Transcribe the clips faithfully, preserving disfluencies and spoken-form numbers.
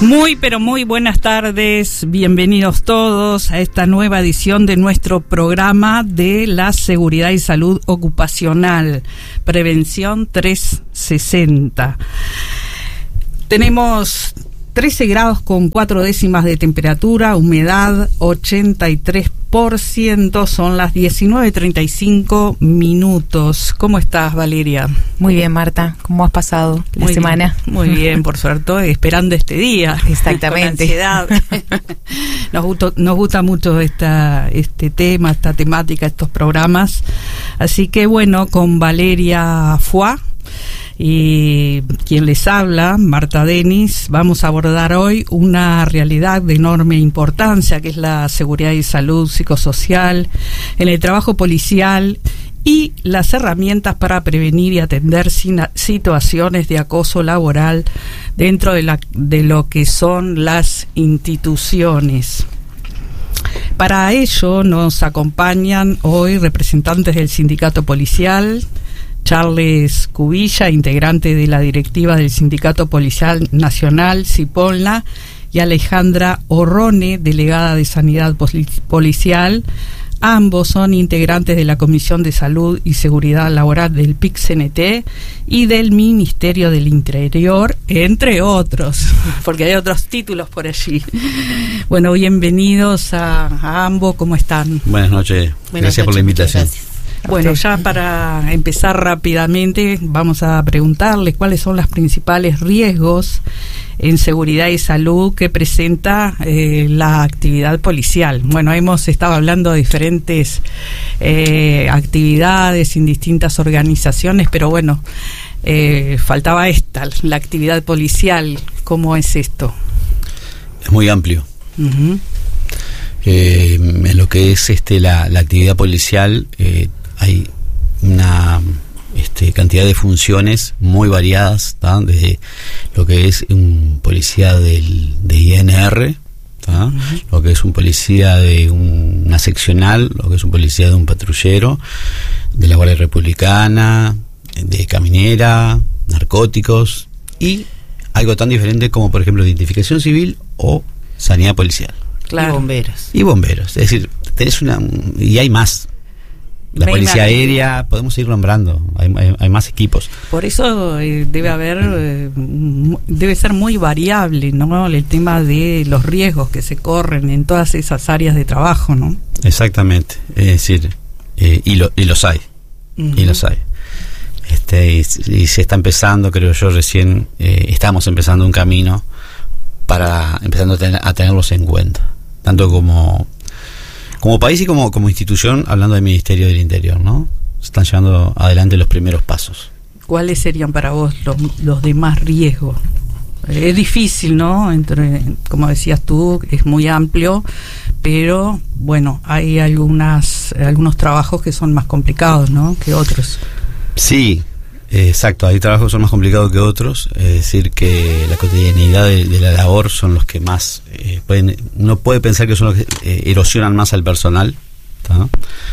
Muy, pero muy buenas tardes, bienvenidos todos a esta nueva edición de nuestro programa de la seguridad y salud ocupacional, Prevención trescientos sesenta. Tenemos trece grados con cuatro décimas de temperatura, humedad ochenta y tres por ciento, son las diecinueve treinta y cinco minutos. ¿Cómo estás, Valeria? Muy bien, Marta. ¿Cómo has pasado la muy semana? Bien, muy bien, por suerte, esperando este día. Exactamente. Con ansiedad. Nos gusta, nos gusta mucho esta, este tema, esta temática, estos programas. Así que bueno, con Valeria Fuá y quien les habla, Marta Denis, vamos a abordar hoy una realidad de enorme importancia, que es la seguridad y salud psicosocial en el trabajo policial y las herramientas para prevenir y atender situaciones de acoso laboral dentro de, la, de lo que son las instituciones. Para ello nos acompañan hoy representantes del sindicato policial, Charles Cubilla, integrante de la directiva del Sindicato Policial Nacional, SIPOLNA, y Alejandra Orrone, delegada de Sanidad Policial. Ambos son integrantes de la Comisión de Salud y Seguridad Laboral del P I C C N T y del Ministerio del Interior, entre otros, porque hay otros títulos por allí. Bueno, bienvenidos a, a ambos, ¿cómo están? Buenas noches, Buenas gracias noches, por la invitación. Bueno, ya para empezar rápidamente, vamos a preguntarles cuáles son los principales riesgos en seguridad y salud que presenta eh, la actividad policial. Bueno, hemos estado hablando de diferentes eh, actividades en distintas organizaciones, pero bueno, eh, faltaba esta, la actividad policial. ¿Cómo es esto? Es muy amplio. Uh-huh. Eh, en lo que es este la, la actividad policial, eh, hay una este, cantidad de funciones muy variadas, ¿tá? Desde lo que es un policía del, de I N R, ¿tá? Uh-huh. Lo que es un policía de un, una seccional, lo que es un policía de un patrullero, de la Guardia Republicana, de caminera, narcóticos y algo tan diferente como, por ejemplo, identificación civil o sanidad policial. Claro. Y bomberos. Y bomberos, es decir, tenés una, y hay más. La policía aérea, podemos ir nombrando, hay, hay, hay más equipos. Por eso eh, debe haber, eh, debe ser muy variable, ¿no? El tema de los riesgos que se corren en todas esas áreas de trabajo, ¿no? Exactamente, es decir, eh, y, lo, y los hay, uh-huh. y los hay. Este, y, y se está empezando, creo yo, recién eh, estamos empezando un camino para empezando a, tener, a tenerlos en cuenta, tanto como como país y como, como institución, hablando del Ministerio del Interior, ¿no? Se están llevando adelante los primeros pasos. ¿Cuáles serían para vos los, los demás riesgos? Es difícil, ¿no? Entre, como decías tú, es muy amplio, pero bueno, hay algunas algunos trabajos que son más complicados, ¿no? Que otros. Sí, exacto, hay trabajos que son más complicados que otros, es decir, que la cotidianidad de, de la labor son los que más eh, pueden, uno puede pensar que son los que eh, erosionan más al personal, ¿tá?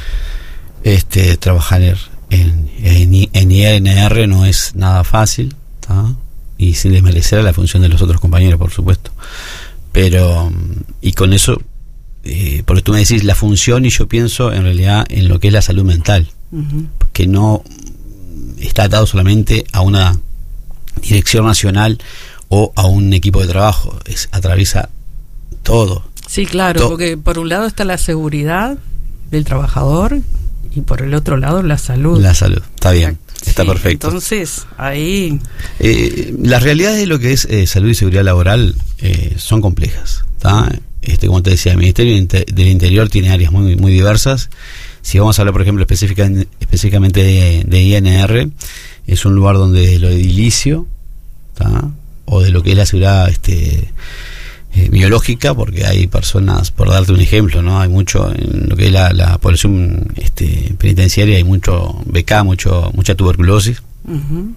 Este, trabajar en, en, en I N R no es nada fácil, ¿tá? Y sin desmerecer a la función de los otros compañeros, por supuesto, pero y con eso, eh, porque tú me decís la función y yo pienso en realidad en lo que es la salud mental, uh-huh. que no está atado solamente a una dirección nacional o a un equipo de trabajo, es atraviesa todo. Sí, claro, todo. Porque por un lado está la seguridad del trabajador y por el otro lado la salud. La salud, está bien, está sí, perfecto. Entonces, ahí... Eh, las realidades de lo que es eh, salud y seguridad laboral eh, son complejas, ¿tá? Este, como te decía, el Ministerio del Interior tiene áreas muy, muy diversas. Si vamos a hablar, por ejemplo, específica, específicamente de, de I N R, es un lugar donde lo edilicio, ¿tá? O de lo que es la seguridad este, eh, biológica, porque hay personas, por darte un ejemplo, ¿no? Hay mucho, en lo que es la, la población este, penitenciaria, hay mucho B K, mucho, mucha tuberculosis, uh-huh.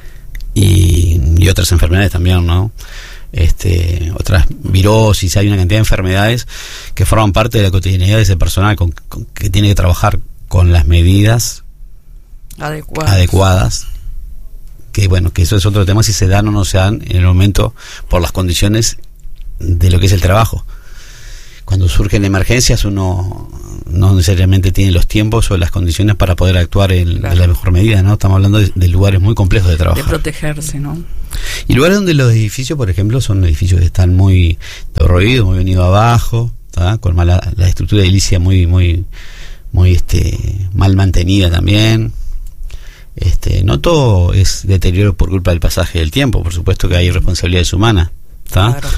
y, y otras enfermedades también, ¿no? Este, otras virosis, hay una cantidad de enfermedades que forman parte de la cotidianidad de ese personal con, con, que tiene que trabajar con las medidas adecuadas. adecuadas que bueno, que eso es otro tema, si se dan o no se dan en el momento por las condiciones de lo que es el trabajo. Cuando surgen emergencias uno no necesariamente tiene los tiempos o las condiciones para poder actuar en, claro. de la mejor medida, ¿no? Estamos hablando de, de lugares muy complejos de trabajar. De protegerse, ¿no? Y lugares donde los edificios, por ejemplo, son edificios que están muy derruidos, muy venido abajo, ¿tá? Con mala, la estructura edilicia muy, muy, muy este, mal mantenida también. Este, no todo es deterioro por culpa del pasaje del tiempo, por supuesto que hay responsabilidades humanas, ¿tá? Claro.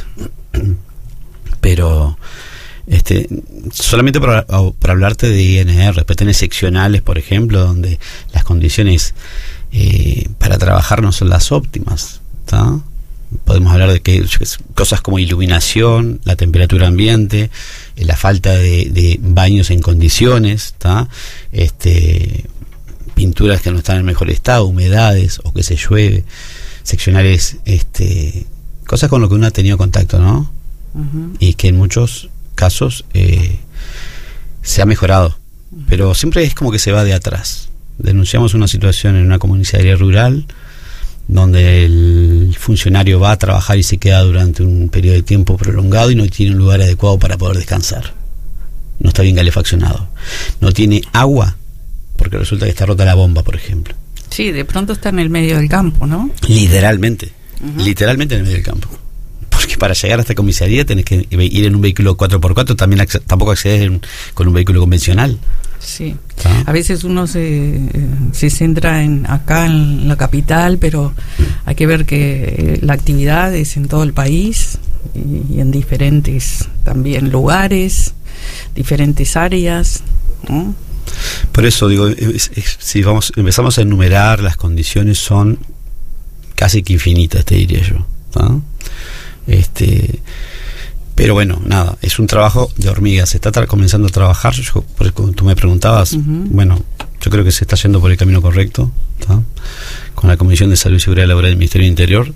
Pero este, solamente para, para hablarte de I N R, repetenes seccionales, por ejemplo, donde las condiciones eh, para trabajar no son las óptimas, ¿tá? Podemos hablar de que cosas como iluminación, la temperatura ambiente, eh, la falta de, de baños en condiciones, ¿tá? Este, pinturas que no están en mejor estado, humedades o que se llueve, seccionales, este, cosas con lo que uno ha tenido contacto, ¿no? Uh-huh. Y que en muchos casos eh, se ha mejorado, uh-huh. pero siempre es como que se va de atrás. Denunciamos una situación en una comisaría rural donde el funcionario va a trabajar y se queda durante un periodo de tiempo prolongado y no tiene un lugar adecuado para poder descansar, no está bien calefaccionado, no tiene agua porque resulta que está rota la bomba, por ejemplo. Sí, de pronto está en el medio del campo, ¿no? Literalmente, uh-huh. literalmente en el medio del campo. Porque para llegar a esta comisaría tenés que ir en un vehículo cuatro por cuatro, también acc- tampoco accedes en, con un vehículo convencional. Sí, ¿ah? A veces uno se, se centra en acá en la capital, pero hay que ver que la actividad es en todo el país y, y en diferentes también lugares, diferentes áreas, ¿no? Por eso digo, es, es, si vamos empezamos a enumerar, las condiciones son casi que infinitas, te diría yo, ¿no? Este, pero bueno, nada, es un trabajo de hormiga, se está tra- comenzando a trabajar. Yo, por, como tú me preguntabas, uh-huh. bueno, yo creo que se está yendo por el camino correcto, ¿tá? Con la Comisión de Salud y Seguridad Laboral del Ministerio del Interior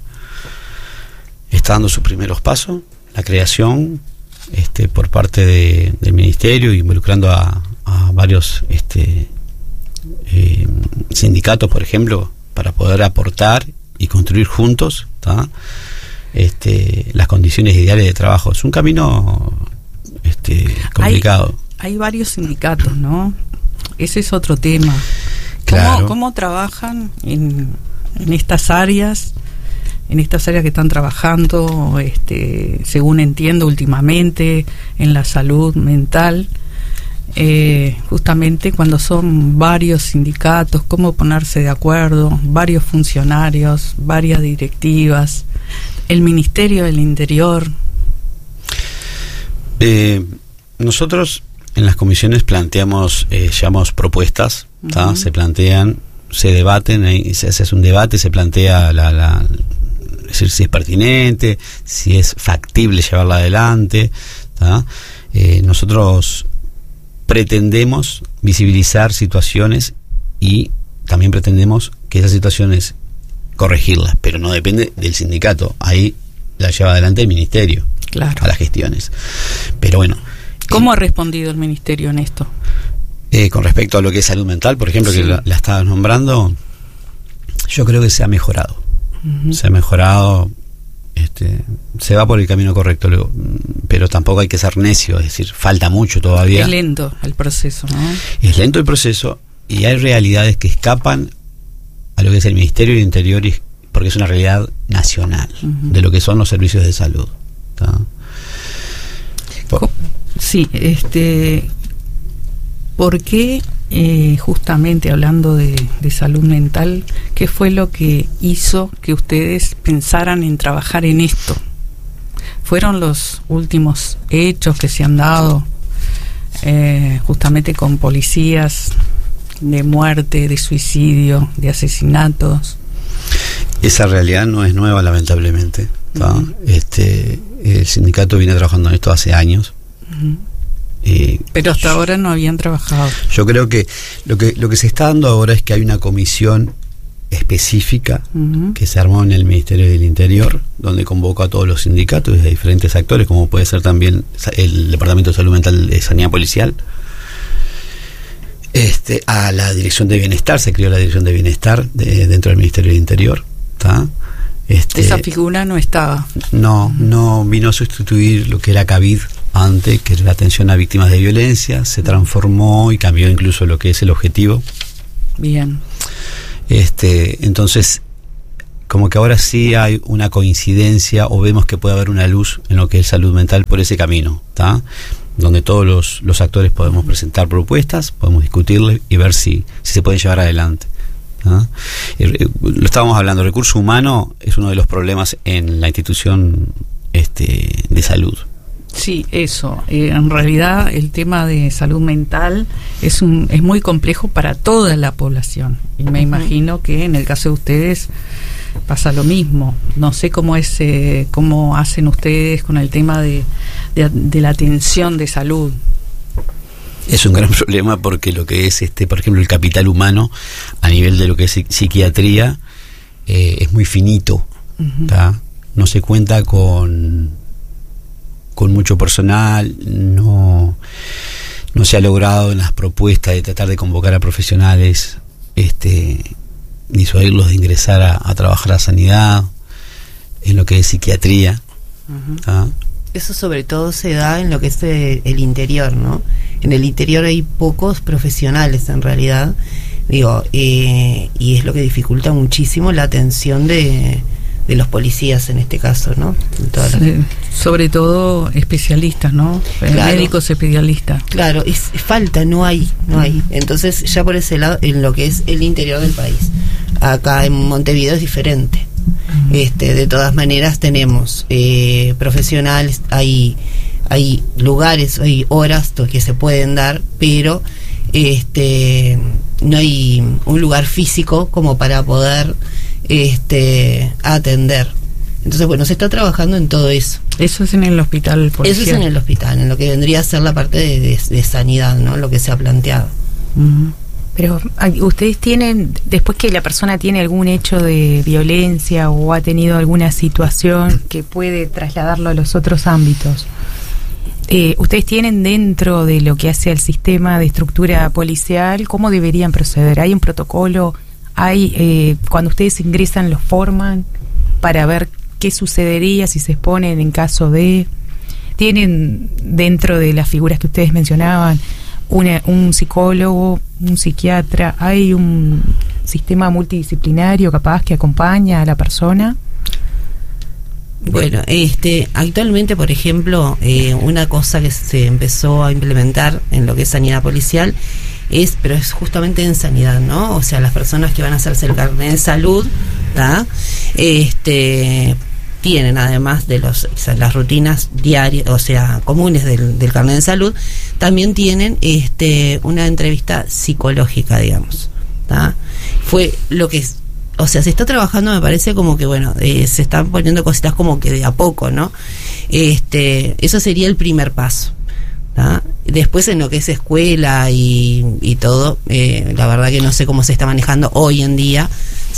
está dando sus primeros pasos, la creación este, por parte de, del Ministerio, involucrando a, a varios este, eh, sindicatos, por ejemplo, para poder aportar y construir juntos, ¿tá? Este, las condiciones ideales de trabajo. Es un camino este, complicado. Hay, hay varios sindicatos, ¿no? Ese es otro tema. Claro. ¿Cómo, cómo trabajan en, en estas áreas, en estas áreas que están trabajando, este, según entiendo últimamente, en la salud mental? Eh, justamente cuando son varios sindicatos, cómo ponerse de acuerdo, varios funcionarios, varias directivas, el Ministerio del Interior. Eh, nosotros en las comisiones planteamos, eh, llevamos propuestas, uh-huh. se plantean, se debaten, eh, se hace un debate, se plantea la, la, es decir, si es pertinente, si es factible llevarla adelante, eh, nosotros pretendemos visibilizar situaciones y también pretendemos que esas situaciones corregirlas, pero no depende del sindicato, ahí la lleva adelante el ministerio, claro, a las gestiones. Pero bueno, ¿cómo eh, ha respondido el ministerio en esto? Eh, con respecto a lo que es salud mental, por ejemplo, sí. que la, la estabas nombrando, yo creo que se ha mejorado, uh-huh. se ha mejorado, este, se va por el camino correcto, luego, pero tampoco hay que ser necio, es decir, falta mucho todavía. Es lento el proceso, ¿no? Es lento el proceso y hay realidades que escapan a lo que es el Ministerio del Interior, porque es una realidad nacional, uh-huh. de lo que son los servicios de salud. Por... Sí, este, ¿por qué eh, justamente hablando de, de salud mental, qué fue lo que hizo que ustedes pensaran en trabajar en esto? ¿Fueron los últimos hechos que se han dado eh, justamente con policías de muerte, de suicidio, de asesinatos? Esa realidad no es nueva, lamentablemente. Uh-huh. Este, el sindicato viene trabajando en esto hace años. Uh-huh. eh, Pero hasta yo, ahora no habían trabajado. Yo creo que lo que lo que se está dando ahora es que hay una comisión específica uh-huh. que se armó en el Ministerio del Interior, donde convocó a todos los sindicatos de diferentes actores, como puede ser también el Departamento de Salud Mental de Sanidad Policial. Este, a la Dirección de Bienestar, se creó la Dirección de Bienestar de, dentro del Ministerio del Interior, ¿tá? Este, Esa figura no estaba. No, no vino a sustituir lo que era CAVID antes, que era la atención a víctimas de violencia, se transformó y cambió incluso lo que es el objetivo. Bien. Este, entonces, como que ahora sí hay una coincidencia o vemos que puede haber una luz en lo que es salud mental por ese camino, ¿tá? Donde todos los, los actores podemos presentar propuestas, podemos discutirle y ver si, si se pueden llevar adelante. ¿Ah? Eh, lo estábamos hablando, el recurso humano es uno de los problemas en la institución este, de salud. Sí, eso. Eh, en realidad el tema de salud mental es un es muy complejo para toda la población. Y me imagino que en el caso de ustedes pasa lo mismo. No sé cómo es eh, cómo hacen ustedes con el tema de, de, de la atención de salud. Es un gran problema porque lo que es, este, por ejemplo, el capital humano a nivel de lo que es psiquiatría eh, es muy finito. Uh-huh. ¿Tá? No se cuenta con, con mucho personal, no, no se ha logrado en las propuestas de tratar de convocar a profesionales, este, disuadirlos de ingresar a, a trabajar a sanidad, en lo que es psiquiatría. Uh-huh. ¿Tá? Eso sobre todo se da en lo que es el interior, ¿no? En el interior hay pocos profesionales en realidad, digo, eh, y es lo que dificulta muchísimo la atención de, de los policías en este caso, ¿no? Sí, sobre todo especialistas, ¿no? Claro. Médicos especialistas. Claro, es, es falta, no hay, no hay. Entonces ya por ese lado, en lo que es el interior del país. Acá en Montevideo es diferente. Este, de todas maneras tenemos eh, profesionales, hay hay lugares, hay horas que se pueden dar, pero este no hay un lugar físico como para poder este atender. Entonces, bueno, se está trabajando en todo eso. Eso es en el hospital policial. Eso es en el hospital, en lo que vendría a ser la parte de, de, de sanidad, ¿no? Lo que se ha planteado. Uh-huh. Pero ustedes tienen, después que la persona tiene algún hecho de violencia o ha tenido alguna situación que puede trasladarlo a los otros ámbitos, eh, ustedes tienen dentro de lo que hace el sistema de estructura policial, ¿cómo deberían proceder? ¿Hay un protocolo? ¿Hay eh, cuando ustedes ingresan los forman para ver qué sucedería si se exponen en caso de? ¿Tienen dentro de las figuras que ustedes mencionaban Una, un psicólogo, un psiquiatra? ¿Hay un sistema multidisciplinario capaz que acompaña a la persona? Bueno, este, actualmente, por ejemplo, eh, una cosa que se empezó a implementar en lo que es sanidad policial es, pero es justamente en sanidad, ¿no? O sea, las personas que van a hacerse el carnet de salud, ¿tá? Este, tienen, además de los o sea, las rutinas diarias, o sea, comunes del, del carnet de salud, también tienen este una entrevista psicológica, digamos, ¿tá? Fue lo que es, o sea, se está trabajando, me parece como que, bueno, eh, se están poniendo cositas como que de a poco, ¿no? Este, eso sería el primer paso, ¿tá? Después en lo que es escuela y, y todo, eh, la verdad que no sé cómo se está manejando hoy en día.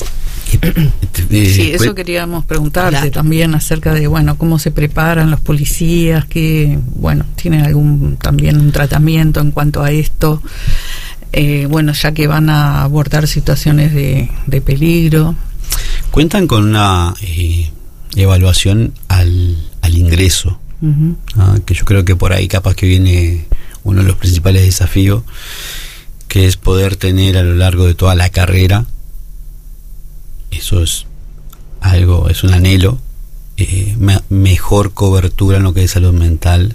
Sí, eso queríamos preguntarte claro. También acerca de, bueno, cómo se preparan los policías, que, bueno, tienen algún también un tratamiento en cuanto a esto, eh, bueno, ya que van a abordar situaciones de, de peligro. Cuentan con una eh, evaluación al, al ingreso, uh-huh. ¿Ah? Que yo creo que por ahí capaz que viene uno de los principales desafíos, que es poder tener a lo largo de toda la carrera. Eso es algo, es un anhelo, eh, me, mejor cobertura en lo que es salud mental,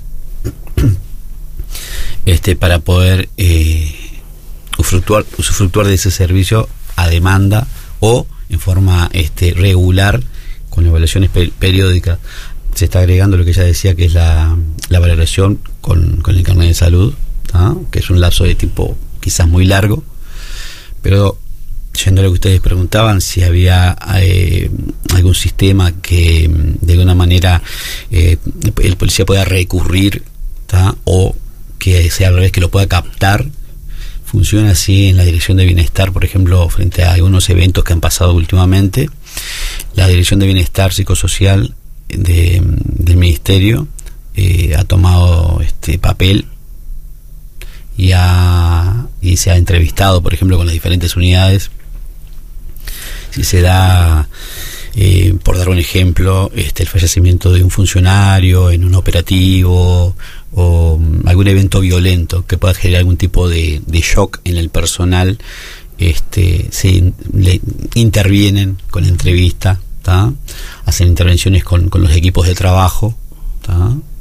este, para poder eh, usufructuar, usufructuar de ese servicio a demanda o en forma este, regular, con evaluaciones per- periódicas. Se está agregando lo que ella decía, que es la, la valoración con, con el carnet de salud, ¿ah? Que es un lapso de tiempo quizás muy largo, pero yendo a lo que ustedes preguntaban, si había eh, algún sistema que de alguna manera eh, el policía pueda recurrir, ¿tá? O que sea al revés, que lo pueda captar. Funciona así en la Dirección de Bienestar, por ejemplo, frente a algunos eventos que han pasado últimamente. La Dirección de Bienestar Psicosocial de, del Ministerio eh, ha tomado este papel y, ha, y se ha entrevistado, por ejemplo, con las diferentes unidades. Si se da eh, por dar un ejemplo, este, el fallecimiento de un funcionario en un operativo o um, algún evento violento que pueda generar algún tipo de, de shock en el personal, este, se le intervienen con entrevista, ¿tá? Hacen intervenciones con, con los equipos de trabajo, ¿tá?